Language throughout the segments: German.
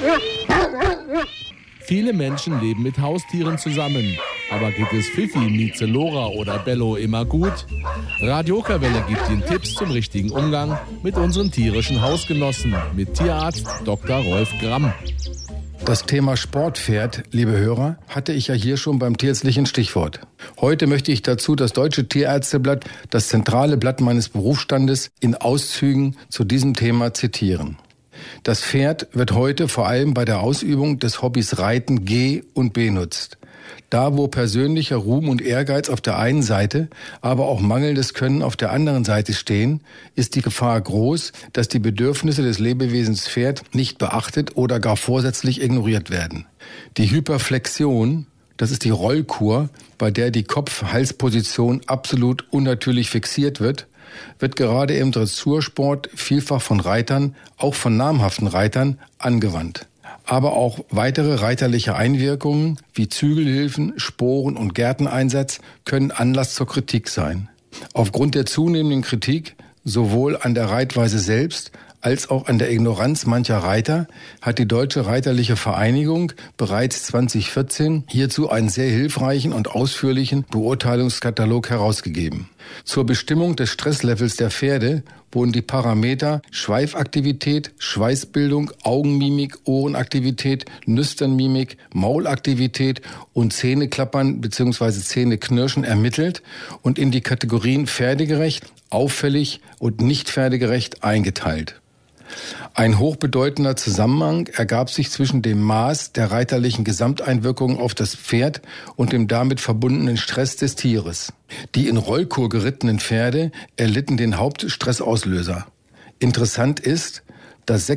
Viele Menschen leben mit Haustieren zusammen. Aber geht es Fifi, Mieze, Lora oder Bello immer gut? Radio Okerwelle gibt Ihnen Tipps zum richtigen Umgang mit unseren tierischen Hausgenossen. Mit Tierarzt Dr. Rolf Gramm. Das Thema Sportpferd, liebe Hörer, hatte ich ja hier schon beim tierärztlichen Stichwort. Heute möchte ich dazu das Deutsche Tierärzteblatt, das zentrale Blatt meines Berufsstandes, in Auszügen zu diesem Thema zitieren. Das Pferd wird heute vor allem bei der Ausübung des Hobbys Reiten G- und benutzt. Da, wo persönlicher Ruhm und Ehrgeiz auf der einen Seite, aber auch mangelndes Können auf der anderen Seite stehen, ist die Gefahr groß, dass die Bedürfnisse des Lebewesens Pferd nicht beachtet oder gar vorsätzlich ignoriert werden. Die Hyperflexion, das ist die Rollkur, bei der die Kopf-Hals-Position absolut unnatürlich fixiert wird gerade im Dressursport vielfach von Reitern, auch von namhaften Reitern, angewandt. Aber auch weitere reiterliche Einwirkungen wie Zügelhilfen, Sporen- und Gärteneinsatz können Anlass zur Kritik sein. Aufgrund der zunehmenden Kritik sowohl an der Reitweise selbst als auch an der Ignoranz mancher Reiter hat die Deutsche Reiterliche Vereinigung bereits 2014 hierzu einen sehr hilfreichen und ausführlichen Beurteilungskatalog herausgegeben. Zur Bestimmung des Stresslevels der Pferde wurden die Parameter Schweifaktivität, Schweißbildung, Augenmimik, Ohrenaktivität, Nüsternmimik, Maulaktivität und Zähneklappern bzw. Zähneknirschen ermittelt und in die Kategorien pferdegerecht, auffällig und nicht pferdegerecht eingeteilt. Ein hochbedeutender Zusammenhang ergab sich zwischen dem Maß der reiterlichen Gesamteinwirkung auf das Pferd und dem damit verbundenen Stress des Tieres. Die in Rollkur gerittenen Pferde erlitten den Hauptstressauslöser. Interessant ist, dass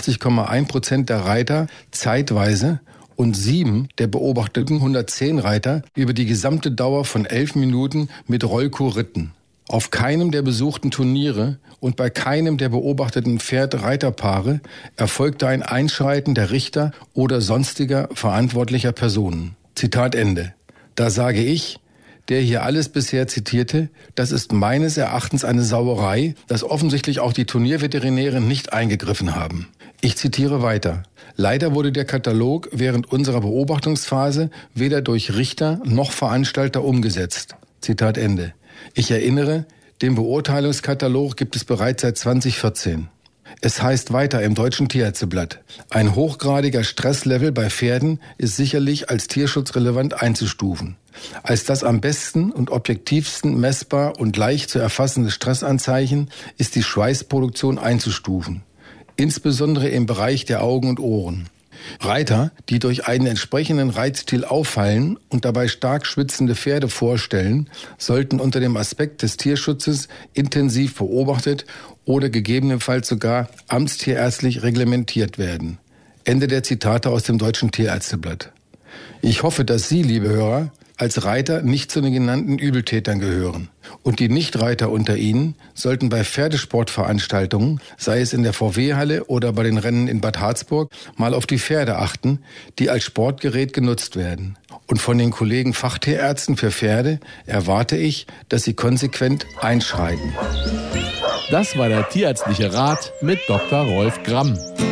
86,1% der Reiter zeitweise und 7 der beobachteten 110 Reiter über die gesamte Dauer von 11 Minuten mit Rollkur ritten. Auf keinem der besuchten Turniere und bei keinem der beobachteten Pferd-Reiterpaare erfolgte ein Einschreiten der Richter oder sonstiger verantwortlicher Personen. Zitat Ende. Da sage ich, der hier alles bisher zitierte, das ist meines Erachtens eine Sauerei, dass offensichtlich auch die Turnierveterinäre nicht eingegriffen haben. Ich zitiere weiter. Leider wurde der Katalog während unserer Beobachtungsphase weder durch Richter noch Veranstalter umgesetzt. Zitat Ende. Ich erinnere, den Beurteilungskatalog gibt es bereits seit 2014. Es heißt weiter im Deutschen Tierärzteblatt, ein hochgradiger Stresslevel bei Pferden ist sicherlich als tierschutzrelevant einzustufen. Als das am besten und objektivsten messbar und leicht zu erfassende Stressanzeichen ist die Schweißproduktion einzustufen, insbesondere im Bereich der Augen und Ohren. Reiter, die durch einen entsprechenden Reitstil auffallen und dabei stark schwitzende Pferde vorstellen, sollten unter dem Aspekt des Tierschutzes intensiv beobachtet oder gegebenenfalls sogar amtstierärztlich reglementiert werden. Ende der Zitate aus dem Deutschen Tierärzteblatt. Ich hoffe, dass Sie, liebe Hörer, als Reiter nicht zu den genannten Übeltätern gehören. Und die Nichtreiter unter Ihnen sollten bei Pferdesportveranstaltungen, sei es in der VW-Halle oder bei den Rennen in Bad Harzburg, mal auf die Pferde achten, die als Sportgerät genutzt werden. Und von den Kollegen Fachtierärzten für Pferde erwarte ich, dass sie konsequent einschreiten. Das war der tierärztliche Rat mit Dr. Rolf Gramm.